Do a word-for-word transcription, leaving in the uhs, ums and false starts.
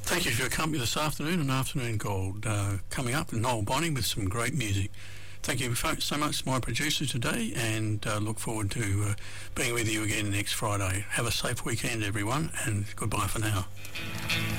Thank you for your company this afternoon and Afternoon Gold. Uh, coming up, Noel Bonning with some great music. Thank you so much to my producers today, and uh, look forward to uh, being with you again next Friday. Have a safe weekend, everyone, and goodbye for now.